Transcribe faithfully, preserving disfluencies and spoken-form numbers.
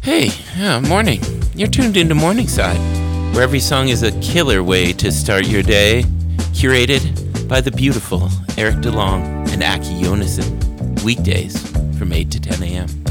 Hey, yeah, morning. You're tuned into Morningside, where every song is a killer way to start your day. Curated by the beautiful Eric DeLong and Aki Yonason. Weekdays from eight to ten a.m.